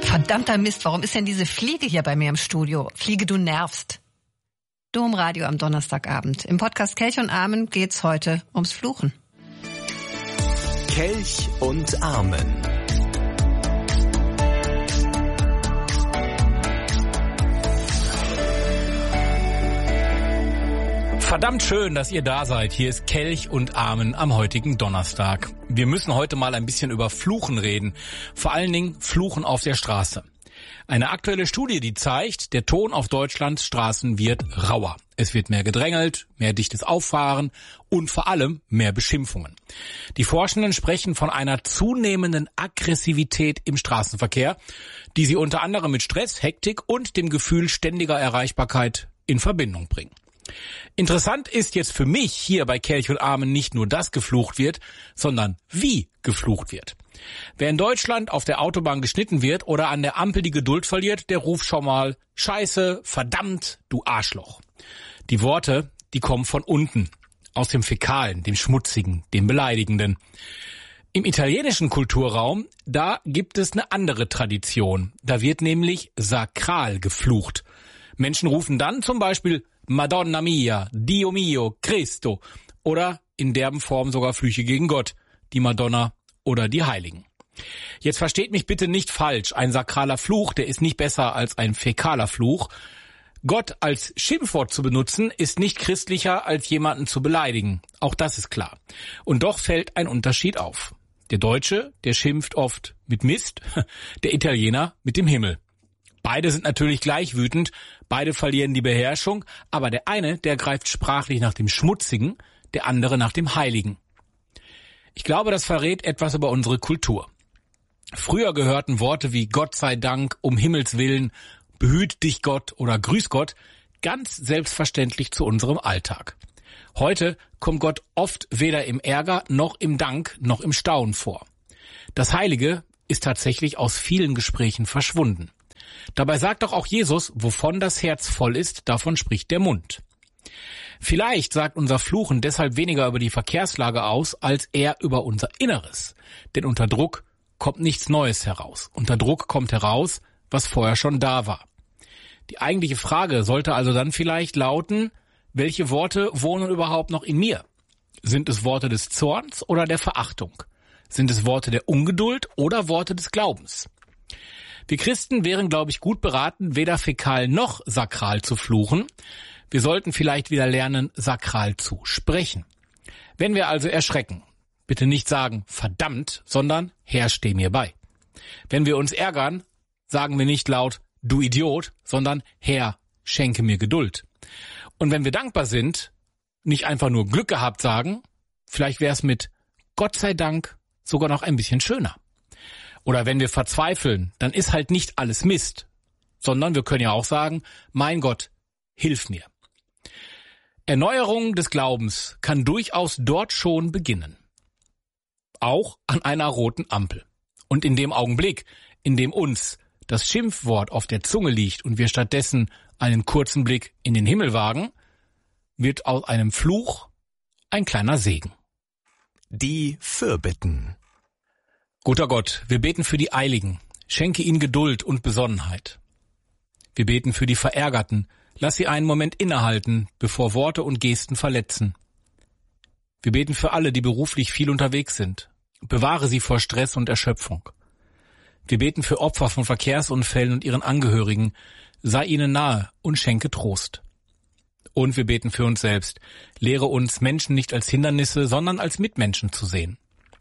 Verdammter Mist, warum ist denn diese Fliege hier bei mir im Studio? Fliege, du nervst. Domradio am Donnerstagabend. Im Podcast Kelch und Amen geht's heute ums Fluchen. Kelch und Amen. Verdammt schön, dass ihr da seid. Hier ist Kelch und Amen am heutigen Donnerstag. Wir müssen heute mal ein bisschen über Fluchen reden. Vor allen Dingen Fluchen auf der Straße. Eine aktuelle Studie, die zeigt, der Ton auf Deutschlands Straßen wird rauer. Es wird mehr gedrängelt, mehr dichtes Auffahren und vor allem mehr Beschimpfungen. Die Forschenden sprechen von einer zunehmenden Aggressivität im Straßenverkehr, die sie unter anderem mit Stress, Hektik und dem Gefühl ständiger Erreichbarkeit in Verbindung bringen. Interessant ist jetzt für mich hier bei Kelch und Amen nicht nur, dass geflucht wird, sondern wie geflucht wird. Wer in Deutschland auf der Autobahn geschnitten wird oder an der Ampel die Geduld verliert, der ruft schon mal Scheiße, verdammt, du Arschloch. Die Worte, die kommen von unten, aus dem Fäkalen, dem Schmutzigen, dem Beleidigenden. Im italienischen Kulturraum, da gibt es eine andere Tradition. Da wird nämlich sakral geflucht. Menschen rufen dann zum Beispiel Madonna mia, Dio mio, Cristo oder in derben Form sogar Flüche gegen Gott, die Madonna oder die Heiligen. Jetzt versteht mich bitte nicht falsch, ein sakraler Fluch, der ist nicht besser als ein fäkaler Fluch. Gott als Schimpfwort zu benutzen, ist nicht christlicher als jemanden zu beleidigen. Auch das ist klar. Und doch fällt ein Unterschied auf. Der Deutsche, der schimpft oft mit Mist, der Italiener mit dem Himmel. Beide sind natürlich gleich wütend, beide verlieren die Beherrschung, aber der eine, der greift sprachlich nach dem Schmutzigen, der andere nach dem Heiligen. Ich glaube, das verrät etwas über unsere Kultur. Früher gehörten Worte wie Gott sei Dank, um Himmels Willen, behüt dich Gott oder grüß Gott ganz selbstverständlich zu unserem Alltag. Heute kommt Gott oft weder im Ärger noch im Dank noch im Staunen vor. Das Heilige ist tatsächlich aus vielen Gesprächen verschwunden. Dabei sagt doch auch Jesus, wovon das Herz voll ist, davon spricht der Mund. Vielleicht sagt unser Fluchen deshalb weniger über die Verkehrslage aus, als eher über unser Inneres. Denn unter Druck kommt nichts Neues heraus. Unter Druck kommt heraus, was vorher schon da war. Die eigentliche Frage sollte also dann vielleicht lauten, welche Worte wohnen überhaupt noch in mir? Sind es Worte des Zorns oder der Verachtung? Sind es Worte der Ungeduld oder Worte des Glaubens? Wir Christen wären, glaube ich, gut beraten, weder fäkal noch sakral zu fluchen. Wir sollten vielleicht wieder lernen, sakral zu sprechen. Wenn wir also erschrecken, bitte nicht sagen, verdammt, sondern Herr, steh mir bei. Wenn wir uns ärgern, sagen wir nicht laut, du Idiot, sondern Herr, schenke mir Geduld. Und wenn wir dankbar sind, nicht einfach nur Glück gehabt sagen, vielleicht wäre es mit Gott sei Dank sogar noch ein bisschen schöner. Oder wenn wir verzweifeln, dann ist halt nicht alles Mist, sondern wir können ja auch sagen, mein Gott, hilf mir. Erneuerung des Glaubens kann durchaus dort schon beginnen. Auch an einer roten Ampel. Und in dem Augenblick, in dem uns das Schimpfwort auf der Zunge liegt und wir stattdessen einen kurzen Blick in den Himmel wagen, wird aus einem Fluch ein kleiner Segen. Die Fürbitten. Guter Gott, wir beten für die Eiligen. Schenke ihnen Geduld und Besonnenheit. Wir beten für die Verärgerten. Lass sie einen Moment innehalten, bevor Worte und Gesten verletzen. Wir beten für alle, die beruflich viel unterwegs sind. Bewahre sie vor Stress und Erschöpfung. Wir beten für Opfer von Verkehrsunfällen und ihren Angehörigen. Sei ihnen nahe und schenke Trost. Und wir beten für uns selbst. Lehre uns, Menschen nicht als Hindernisse, sondern als Mitmenschen zu sehen.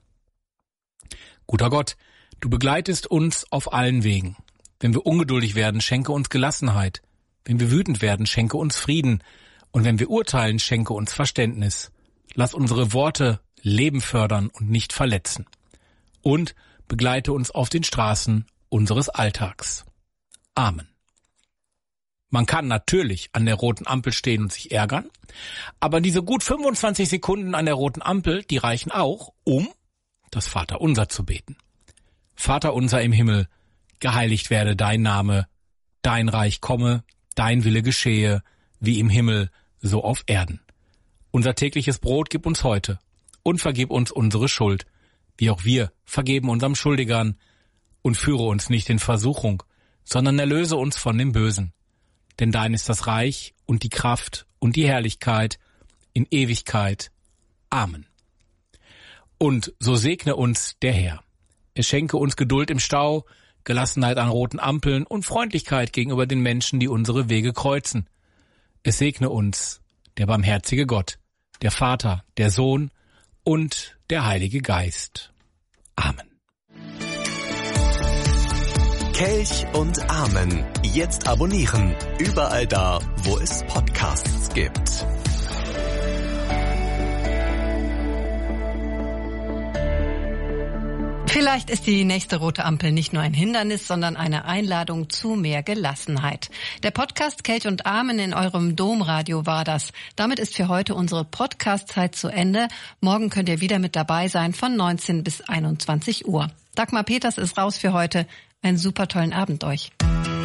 Guter Gott, du begleitest uns auf allen Wegen. Wenn wir ungeduldig werden, schenke uns Gelassenheit. Wenn wir wütend werden, schenke uns Frieden. Und wenn wir urteilen, schenke uns Verständnis. Lass unsere Worte Leben fördern und nicht verletzen. Und begleite uns auf den Straßen unseres Alltags. Amen. Man kann natürlich an der roten Ampel stehen und sich ärgern, aber diese gut 25 Sekunden an der roten Ampel, die reichen auch, um das Vaterunser zu beten. Vater unser im Himmel, geheiligt werde dein Name, dein Reich komme, dein Wille geschehe, wie im Himmel, so auf Erden. Unser tägliches Brot gib uns heute und vergib uns unsere Schuld, wie auch wir vergeben unserem Schuldigern. Und führe uns nicht in Versuchung, sondern erlöse uns von dem Bösen. Denn dein ist das Reich und die Kraft und die Herrlichkeit in Ewigkeit. Amen. Und so segne uns der Herr. Er schenke uns Geduld im Stau, Gelassenheit an roten Ampeln und Freundlichkeit gegenüber den Menschen, die unsere Wege kreuzen. Es segne uns der barmherzige Gott, der Vater, der Sohn und der Heilige Geist. Amen. Kelch und Amen. Jetzt abonnieren. Überall da, wo es Podcasts gibt. Vielleicht ist die nächste rote Ampel nicht nur ein Hindernis, sondern eine Einladung zu mehr Gelassenheit. Der Podcast Kelch und Amen in eurem Domradio war das. Damit ist für heute unsere Podcast-Zeit zu Ende. Morgen könnt ihr wieder mit dabei sein von 19 bis 21 Uhr. Dagmar Peters ist raus für heute. Einen super tollen Abend euch.